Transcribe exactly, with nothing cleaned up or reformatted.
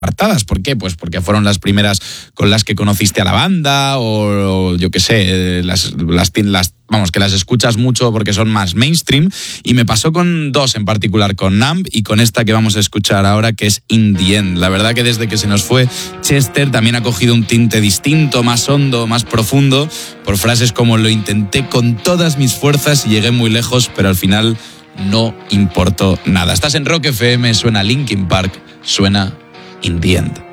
apartadas. ¿Por qué? Pues porque fueron las primeras con las que conociste a la banda o, o yo qué sé, las, las, las, vamos, que las escuchas mucho porque son más mainstream. Y me pasó con dos en particular, con Numb y con esta que vamos a escuchar ahora, que es In The End. La verdad que desde que se nos fue Chester también ha cogido un tinte distinto, más hondo, más profundo, por frases como lo intenté con todas mis fuerzas y llegué muy lejos, pero al final no importó nada. Estás en Rock F M, suena Linkin Park, suena In The End.